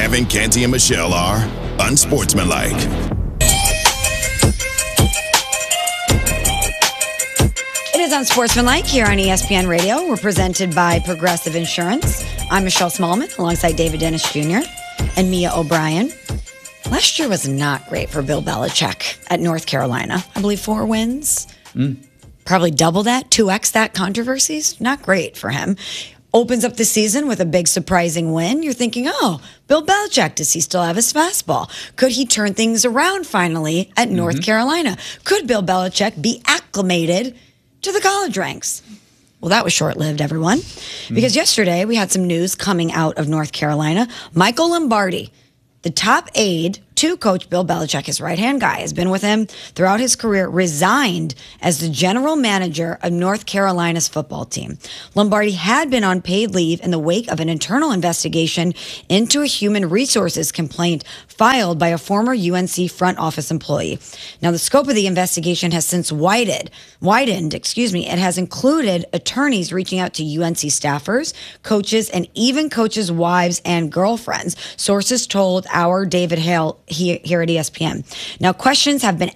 Kevin, Canty, and Michelle are unsportsmanlike. It is Unsportsmanlike here on ESPN Radio. We're presented by Progressive Insurance. I'm Michelle Smallman alongside David Dennis Jr. and Mia O'Brien. Last year was not great for Bill Belichick at North Carolina. I believe 4 wins. Probably double that, 2x that controversies. Not great for him. Opens up the season with a big surprising win. You're thinking, oh, Bill Belichick, does he still have his fastball? Could he turn things around finally at North Carolina? Could Bill Belichick be acclimated to the college ranks? Well, that was short-lived, everyone. Because yesterday we had some news coming out of North Carolina. Michael Lombardi, the top aide to Coach Bill Belichick, his right-hand guy, has been with him throughout his career, resigned as the general manager of North Carolina's football team. Lombardi had been on paid leave in the wake of an internal investigation into a human resources complaint filed by a former UNC front office employee. Now, the scope of the investigation has since widened. It has included attorneys reaching out to UNC staffers, coaches, and even coaches' wives and girlfriends. Sources told our David Hale here at ESPN. Now, questions have been